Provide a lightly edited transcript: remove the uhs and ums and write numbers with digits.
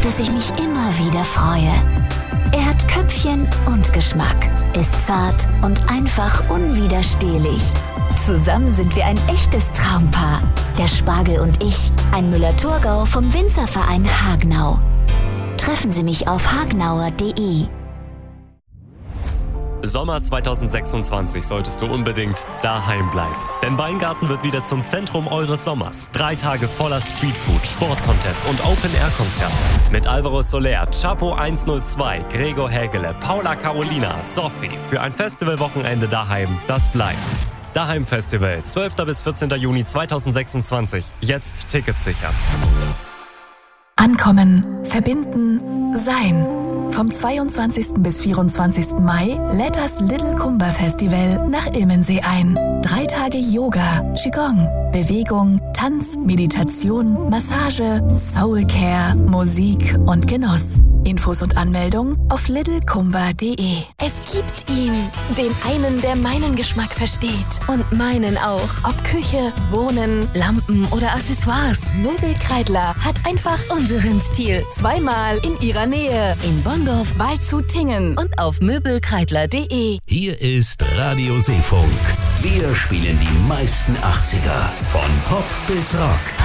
das ich mich immer wieder freue. Er hat Köpfchen und Geschmack, ist zart und einfach unwiderstehlich. Zusammen sind wir ein echtes Traumpaar. Der Spargel und ich, ein Müller-Thurgau vom Winzerverein Hagenau. Treffen Sie mich auf hagnauer.de. Sommer 2026 solltest du unbedingt daheim bleiben. Denn Weingarten wird wieder zum Zentrum eures Sommers. 3 Tage voller Streetfood, Sportcontest und Open-Air-Konzerte. Mit Alvaro Soler, Chapo 102, Gregor Hägele, Paula Carolina, Sophie. Für ein Festivalwochenende daheim, das bleibt. Daheim Festival, 12. bis 14. Juni 2026. Jetzt Tickets sichern. Ankommen, verbinden, sein. Vom 22. bis 24. Mai lädt das Little Kumba Festival nach Ilmensee ein. 3 Tage Yoga, Qigong, Bewegung, Tanz, Meditation, Massage, Soulcare, Musik und Genuss. Infos und Anmeldung auf littlekumba.de. Es gibt ihn, den einen, der meinen Geschmack versteht. Und meinen auch. Ob Küche, Wohnen, Lampen oder Accessoires. Möbelkreidler hat einfach unseren Stil. Zweimal in ihrer Nähe. In Bonndorf, Waldshut-Tiengen und auf möbelkreidler.de. Hier ist Radio Seefunk. Wir spielen die meisten 80er. Von Pop bis Rock.